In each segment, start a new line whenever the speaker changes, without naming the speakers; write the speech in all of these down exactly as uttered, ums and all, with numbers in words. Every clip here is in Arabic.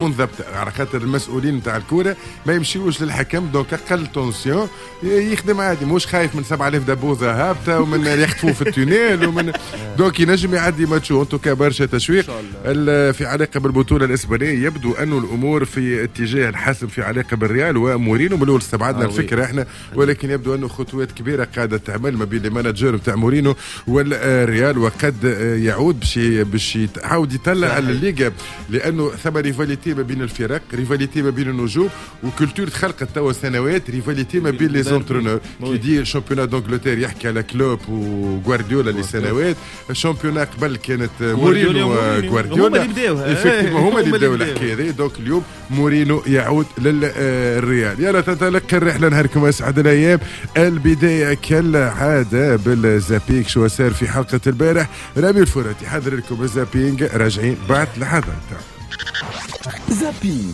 تكون ضبطه، على خاطر المسؤولين نتاع الكوره ما يمشيوش للحكم، دونك اقل تونسيون يخدم عادي، مش خايف من سبعة آلاف دبوزه هابطه ومن يخطفوه في التونيل ومن دونك ينجم يعدي ماتشو. انتو برشا تشويق في علاقه بالبطوله الاسبانيه. يبدو انه الامور في اتجاه الحسم في علاقه بالريال ومورينو. من الاول استبعدنا الفكره احنا، ولكن يبدو انه خطوات كبيره قاعده تعمل ما بين المانجر نتاع مورينو والريال، وقد يعود باش باش يعاود يطلع على الليغا، لانه ثم ريفاليتي ما بين الفرق، ريفاليتي ما بين النجوم، وكولتور تخلقت توا سنوات ريفاليتي ما بين لي زونترونور. كي دي الشامبيونات دونجلتير يحكي على كلوب وغوارديولا لسنوات، الشامبيونات قبل كانت مورينو وغوارديولا، هما اللي بداوا الحكايه هذه. دونك اليوم مورينو يعود للريال. يلا تتلقى الرحله، نهاركم اسعد الايام. البدايه كالعاده بالزابينغ. شو صار في حلقه البارح؟ رامي الفراتي حضر لكم الزابينغ، راجعين بعد لحظه.
زابينغ.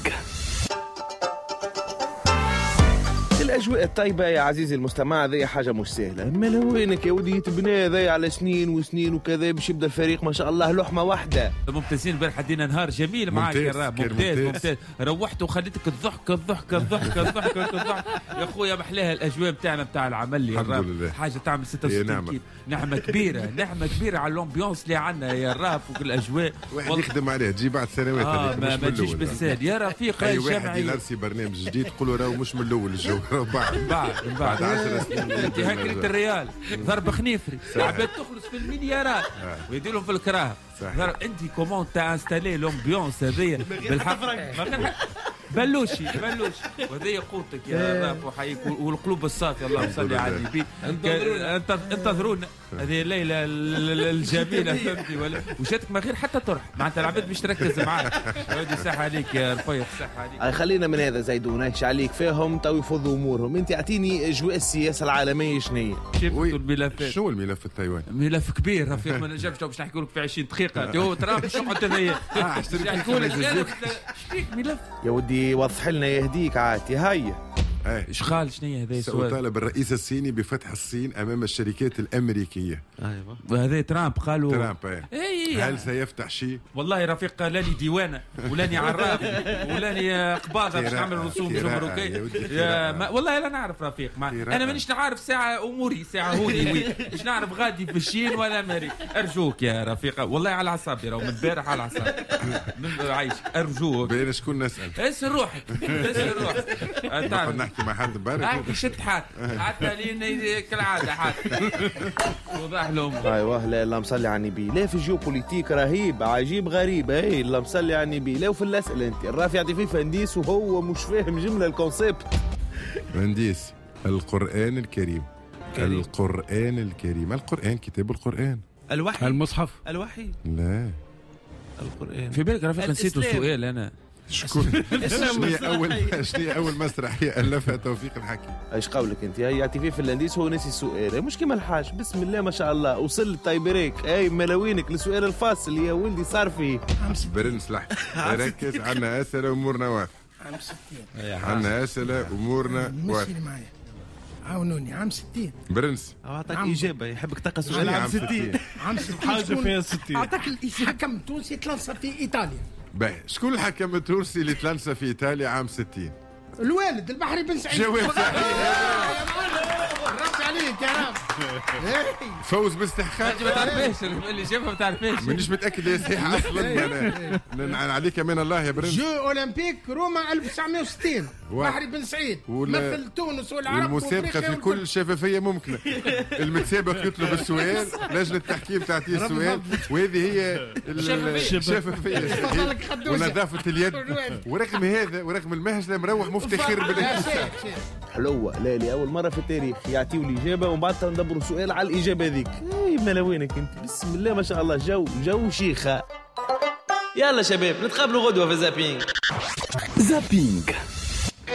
الأجواء الطيبة يا عزيزي المستمع ذي حاجة مش سهلة. مالا وينك يا ودي؟ يتبنى ذي على سنين وسنين وكذا باش يبدا الفريق ما شاء الله لحمة واحدة.
ممتازين البارح، حدينا نهار جميل معاك يا راب. ممتاز ممتاز. روحت وخليتك الضحك الضحك الضحك الضحك الضحك يا خويا. محلاها الأجواء بتاعنا بتاع العمل يا راب، حاجة تعمل ستة وستين كيلو. نعمة كبيرة، نعمة كبيرة على الأمبيونس اللي عندنا يا راب والأجواء.
واحد وال... يخدم عليه تجي بعد سنوات.
آه ما, ما تجيش بالسهل يا رفيق.
أي واحد ينرسي برنامج جديد قولوا راهو مش من الأول الجو، بعد
بعد بعد عشر سنين. انت هكرة الريال ضرب خنيفري، العباد تخلص في المليارات ويديرهم في الكراهه. انت كومون تا انستالي لومبيونس هذيا بالحق بلوشي بلوشي وهذه قوتك يا راب وحييك والقلوب الصافيه. اللهم صل على النبي. انتظرونا هذه الليله الجميله فهمتي ولا وشاتك ما غير حتى طرح معناتها العباد باش تركز معاك. ودي صح عليك يا رفيق، صح عليك.
خلينا من هذا زيدون ايش عليك فيهم تو يفضوا امورهم. انت اعطيني اجواء السياسه العالميه شنو
هي؟ الملفات
شنو الملف التايواني؟
ملف كبير رفيق ما نجمش باش نحكي لك في عشرين دقيقه. تو ترى باش نقعد هذيا شفيك ملف
يا ودي وضح لنا يهديك عاتي. هيا
ايش قال شنو هذا السؤال؟
سأطالب الرئيس الصيني بفتح الصين امام الشركات الامريكيه.
ايوه وهذا ترامب قالوا
ترامب ايه.
اي
هل سيفتح شيء؟
والله رفيق لاني ديوانه ولاني عراف ولاني قباضه باش نعمل رسوم جمركيه يا ما والله لا نعرف رفيق. ما انا مانيش نعرف ساعه اموري ساعه هوني وي مش نعرف غادي في الصين ولا امريكا. ارجوك يا رفيق والله على اعصابي راهو من البارح على اعصابي من عايش. ارجوك
بين شكون نسال؟
اسال روحك اسال روحك.
نحكي مع حد امبارح
هاك شد حات حتى لين كالعاده حات وضح لهم.
ايوه لا اللهم صل على النبي. لا في جيوبوليتيك رهيب عجيب غريب. اي اللهم صل على النبي. لا وفي الاسئله انت الرافع يعطي فيه فنديس وهو مش فاهم جمله الكونسيبت.
فنديس القرآن الكريم كريم. القرآن الكريم. القرآن كتاب القرآن.
الوحي
المصحف.
الوحي
لا
القرآن. في بالك رفيق نسيت السؤال انا.
شكون شنو هي اول شنو هي اول مسرحيه الفها توفيق الحكيم؟
ايش قولك انت؟ هي يعطي فيه فنلنديس هو ناسي السؤال مش كيما الحاج. بسم الله ما شاء الله وصل طيبريك. اي ملاوينك لسؤال الفاصل يا ولدي صار فيه
برنس لحق ركز. عنا اسئله امورنا واضحه.
عام ستين
عنا اسئله امورنا واضحه.
عاونوني. عام ستين
برنس
اعطاك اجابه يحبك تلقى سؤال.
عام ستين
عام ستين
حاجه فيها ستين.
اعطاك الحكم التونسي تلنصر في ايطاليا.
باهي شكون الحكم التونسي اللي تلنسى في ايطاليا عام ستين؟
الوالد البحري بن سعيد.
جواب صحيح.
رد عليك يا رب.
فوز باستحقاق.
ما تعرفش اللي جابها ما تعرفش.
مانيش متاكد هي صحيحه اصلا. انا عليك من الله يا برنس.
جو اولمبيك روما ألف وتسعمية وستين بحري بن سعيد مثل تونس والعرب
والمسابقه في كل شفافيه ممكنه. المتسابق يطلب السؤال، لجنه التحكيم تعطيه السؤال، وهذه هي الشفافيه ونظافه اليد. ورغم هذا ورغم المهزله مروح مفتخر بالانتصار.
حلوه لا لي اول مره في التاريخ يعطيو الاجابه ومن بعد ندبروا سؤال على الاجابه ذيك. اي ملاوينك انت بسم الله ما شاء الله. جو جو شيخه. يلا شباب نتقابلوا غدوه في زابينغ.
زابينغ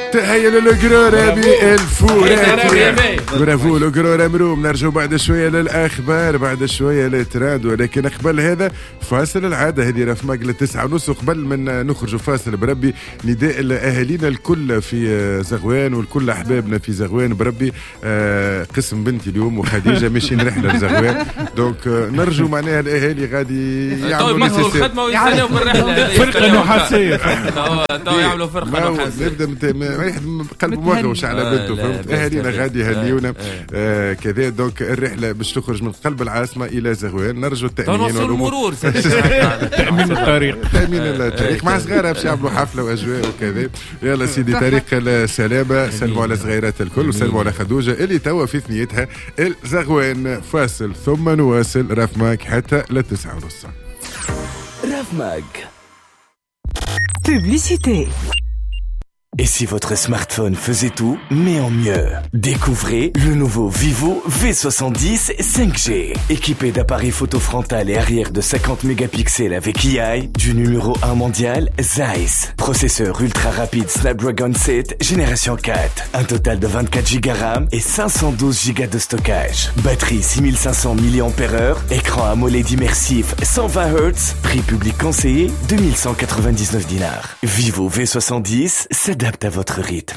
تهيا للقرورة بالفوراتي. برافو القرورة مروم. نرجو بعد شوية للأخبار، بعد شوية للتراد، ولكن قبل هذا فاصل العادة هذه راه في مقلة تسعة ونص. وقبل من نخرجوا فاصل بربي نداء لأهالينا الكل في زغوان والكل أحبابنا في زغوان بربي. آه قسم بنتي اليوم وخديجة ماشيين رحلة لزغوان، دونك آه نرجو معناها الأهالي غادي يعملوا
الخدمة ويستناو في الرحلة.
فرقة نحاسية
تو يعملوا فرقة نحاسية.
نبدا واحد قلبه مغوش على بنته، فهمت؟ أهالينا غادي يهنيونا آه كذا. دونك الرحلة باش تخرج من قلب العاصمة إلى زغوان. نرجو التأمين
والمرور
تأمين الطريق
تأمين الطريق مع صغيرة باش يعملوا حفلة وأجواء وكذا. يلا سيدي طريق السلامة. سلموا على صغيرات الكل وسلموا على خدوجة اللي توا في ثنيتها الزغوان. فاصل ثم نواصل. راف ماك حتى للتسعة ونص.
راف ماك. Publicité. Et si votre smartphone faisait tout, mais en mieux? Découvrez le nouveau Vivo V soixante-dix cinq G. Équipé d'appareils photo frontal et arrière de cinquante mégapixels avec A I, du numéro un mondial, Zeiss. Processeur ultra rapide Snapdragon sept, génération quatre. Un total de vingt-quatre giga RAM et cinq cent douze giga de stockage. Batterie six mille cinq cents milliampères heure. Écran AMOLED immersif cent vingt hertz. Prix public conseillé deux mille cent quatre-vingt-dix-neuf dinars. Vivo V soixante-dix s'adapte à votre rythme.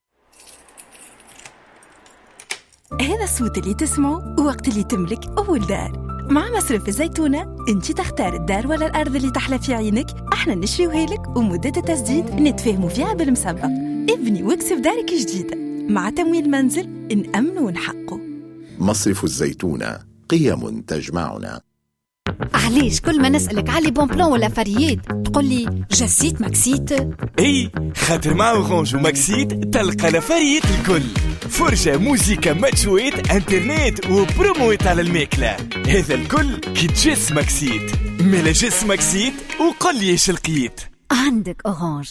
هذا الصوت اللي تسمعه وقت اللي تملك أول دار. مع مصرف الزيتونة انت تختار الدار ولا الأرض اللي تحلى في عينك، احنا نشريوها لك ومدة التسديد نتفاهموا فيها بالمسبق. ابني واكسب دارك جديدة مع تمويل منزل نأمن ونحقه.
مصرف الزيتونة، قيم تجمعنا.
علاش كل ما نسألك على بون بلان ولا فريات تقول لي جسيت ماكسيت؟
اي خاطر مع اورانج وماكسيت تلقى لفريات الكل، فرجة موسيقى ماتشويت انترنت وبرومويت على الماكلة. هذا الكل كي تجس ماكسيت. ملا جس ماكسيت وقل لي ايش لقيت.
عندك اورانج.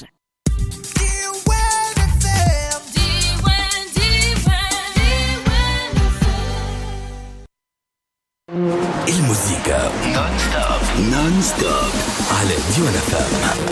الموسيقى نون ستوب نون ستوب على ديوان فام.